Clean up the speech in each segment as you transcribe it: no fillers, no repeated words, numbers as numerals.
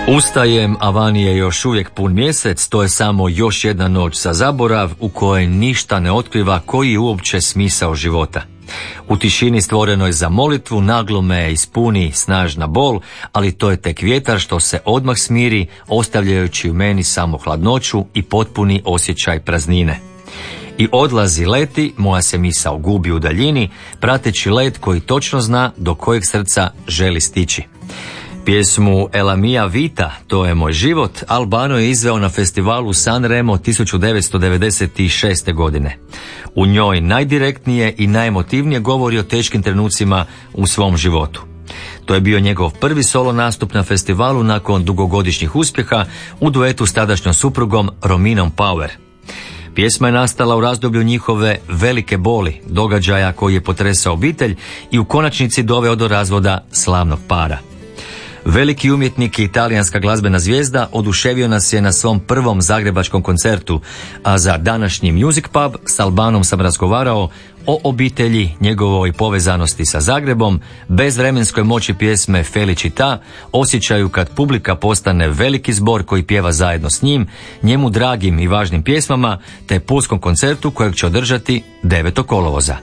Ustajem, a vani je još uvijek pun mjesec, to je samo još jedna noć za zaborav u kojoj ništa ne otkriva koji je uopće smisao života. U tišini stvorenoj za molitvu naglo me ispuni snažna bol, ali to je tek vjetar što se odmah smiri, ostavljajući u meni samo hladnoću i potpuni osjećaj praznine. I odlazi leti, moja se misao gubi u daljini, prateći let koji točno zna do kojeg srca želi stići. Pjesmu Ela mia vita, to je moj život, Albano je izveo na festivalu Sanremo 1996. godine. U njoj najdirektnije i najemotivnije govori o teškim trenucima u svom životu. To je bio njegov prvi solo nastup na festivalu nakon dugogodišnjih uspjeha u duetu s tadašnjom suprugom Rominom Power. Pjesma je nastala u razdoblju njihove velike boli, događaja koji je potresao obitelj i u konačnici doveo do razvoda slavnog para. Veliki umjetnik i italijanska glazbena zvijezda oduševio nas je na svom prvom zagrebačkom koncertu, a za današnji Music Pub s Albanom sam razgovarao o obitelji, njegovoj povezanosti sa Zagrebom, bezvremenskoj moći pjesme Felicita, osjećaju kad publika postane veliki zbor koji pjeva zajedno s njim, njemu dragim i važnim pjesmama, te pulskom koncertu kojeg će održati 9. kolovoza.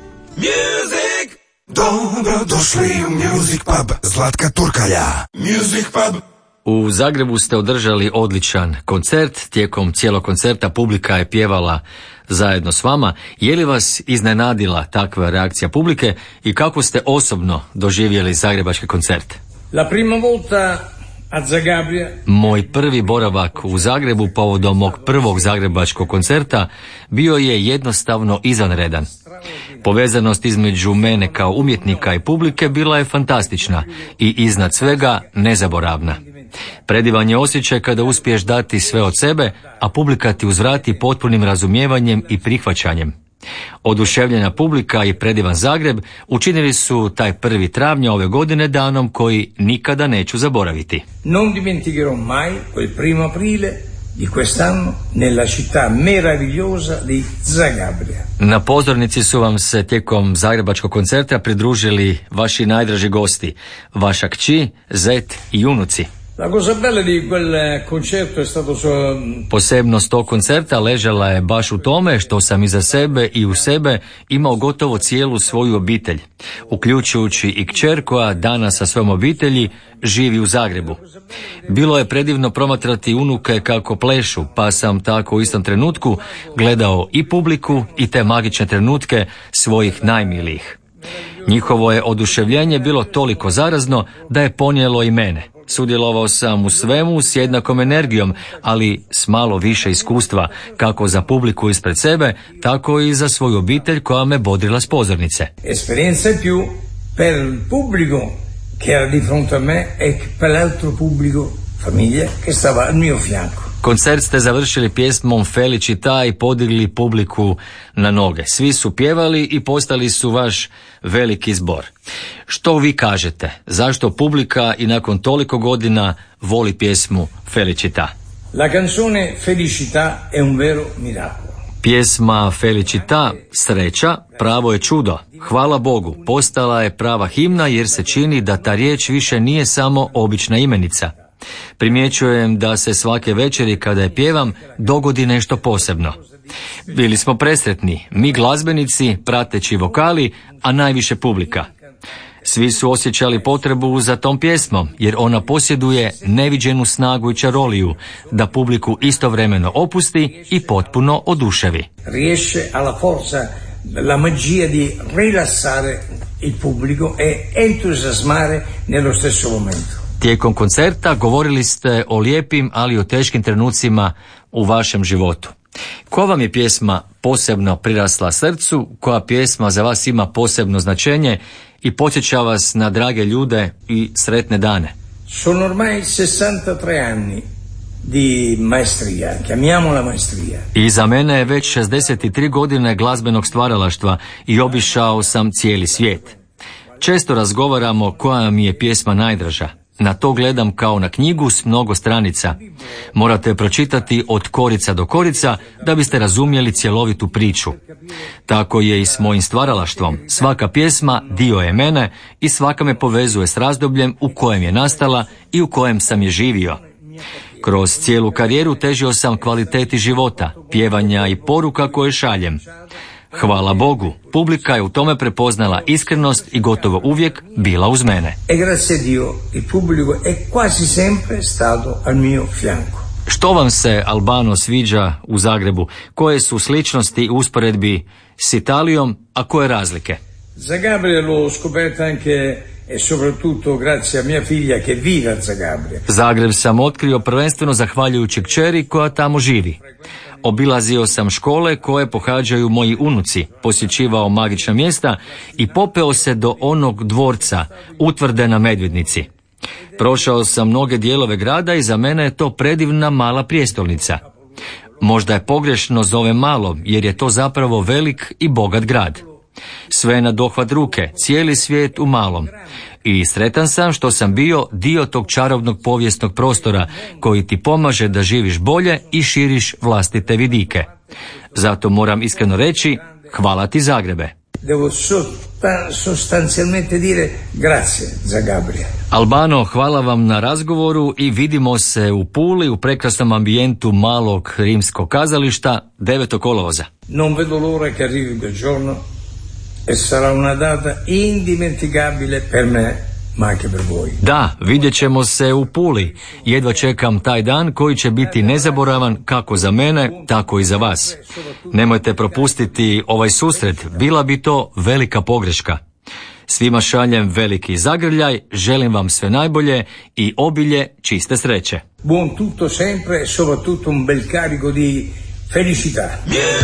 Dobro došli u Music Pub Zlatka Turkalja. Music Pub. U Zagrebu ste održali odličan koncert, tijekom cijelog koncerta publika je pjevala zajedno s vama. Je li vas iznenadila takva reakcija publike i kako ste osobno doživjeli zagrebački koncert? La prima volta a Zagabria. Moj prvi boravak u Zagrebu povodom mog prvog zagrebačkog koncerta bio je jednostavno izvanredan. Povezanost između mene kao umjetnika i publike bila je fantastična i iznad svega nezaboravna. Predivan je osjećaj kada uspiješ dati sve od sebe, a publika ti uzvrati potpunim razumijevanjem i prihvaćanjem. Oduševljena publika i predivan Zagreb učinili su taj 1. travnja ove godine danom koji nikada neću zaboraviti. Non dimenticherò mai quel 1. aprile di quest'anno nella città meravigliosa di Zagabria. Na pozornici su vam se tijekom zagrebačkog koncerta pridružili vaši najdraži gosti, vaša kći, zet i unuci. La cosa bella di quel concerto è stato Posebnost tog koncerta ležala je baš u tome što sam iza sebe i u sebe imao gotovo cijelu svoju obitelj, uključujući i kćer koja danas sa svojom obitelji živi u Zagrebu. Bilo je predivno promatrati unuke kako plešu, pa sam tako u istom trenutku gledao i publiku i te magične trenutke svojih najmilijih. Njihovo je oduševljenje bilo toliko zarazno da je ponijelo i mene. Sudjelovao sam u svemu s jednakom energijom, ali s malo više iskustva, kako za publiku ispred sebe, tako i za svoju obitelj koja me bodrila s pozornice. Esperienza in più per il pubblico che era di fronte a me e per l'altro pubblico, famiglia, che stava al mio fianco. Koncert ste završili pjesmom Felicita i podigli publiku na noge. Svi su pjevali i postali su vaš veliki zbor. Što vi kažete? Zašto publika i nakon toliko godina voli pjesmu Felicita? La canzone Felicità è un vero miracolo. Pjesma Felicita, sreća, pravo je čudo. Hvala Bogu, postala je prava himna jer se čini da ta riječ više nije samo obična imenica. Primjećujem da se svake večeri kada je pjevam dogodi nešto posebno. Bili smo presretni, mi glazbenici, prateći vokali, a najviše publika. Svi su osjećali potrebu za tom pjesmom, jer ona posjeduje neviđenu snagu i čaroliju, da publiku istovremeno opusti i potpuno oduševi. Riesce alla forza la magia di rilassare il pubblico e entusiasmare nello stesso momento. Tijekom koncerta govorili ste o lijepim, ali i o teškim trenucima u vašem životu. Koja vam je pjesma posebno prirasla srcu, koja pjesma za vas ima posebno značenje i podsjeća vas na drage ljude i sretne dane? Sono ormai 63 anni di maestria, chiamiamola maestria. I za mene je već 63 godine glazbenog stvaralaštva i obišao sam cijeli svijet. Često razgovaramo koja mi je pjesma najdraža. Na to gledam kao na knjigu s mnogo stranica. Morate pročitati od korica do korica da biste razumjeli cjelovitu priču. Tako je i s mojim stvaralaštvom. Svaka pjesma dio je mene i svaka me povezuje s razdobljem u kojem je nastala i u kojem sam je živio. Kroz cijelu karijeru težio sam kvaliteti života, pjevanja i poruka koje šaljem. Hvala Bogu, publika je u tome prepoznala iskrenost i gotovo uvijek bila uz mene. E grazie a Dio, il pubblico è quasi sempre stato al mio fianco. Što vam se, Albano, sviđa u Zagrebu? Koje su sličnosti u usporedbi s Italijom, a koje razlike? Zagabria l'ho scoperta anche e soprattutto grazie a mia figlia che vive a Zagabria. Zagreb sam otkrio prvenstveno zahvaljujući kćeri koja tamo živi. Obilazio sam škole koje pohađaju moji unuci, posjećivao magična mjesta i popeo se do onog dvorca, utvrde na Medvednici. Prošao sam mnoge dijelove grada i za mene je to predivna mala prijestolnica. Možda je pogrešno zove malo, jer je to zapravo velik i bogat grad. Sve je na dohvat ruke, cijeli svijet u malom. I sretan sam što sam bio dio tog čarobnog povijesnog prostora koji ti pomaže da živiš bolje i širiš vlastite vidike. Zato moram iskreno reći, hvala ti Zagrebe. Devo sostanzialmente dire grazie Zagabria. Albano, hvala vam na razgovoru i vidimo se u Puli u prekrasnom ambijentu malog rimskog kazališta 9. kolovoza. Non vedo l'ora che arrivi quel giorno e sarà una data indimenticabile per me, ma anche per voi. Da, vidjet ćemo se u Puli. Jedva čekam taj dan koji će biti nezaboravan kako za mene, tako i za vas. Nemojte propustiti ovaj susret, bila bi to velika pogreška. Svima šaljem veliki zagrljaj, želim vam sve najbolje i obilje čiste sreće. Buon tutto sempre e soprattutto un bel carico di felicità.